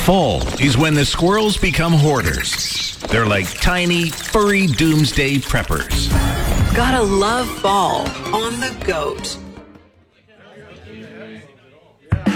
Fall is when the squirrels become hoarders. They're like tiny, furry doomsday preppers. Gotta love fall on the goat.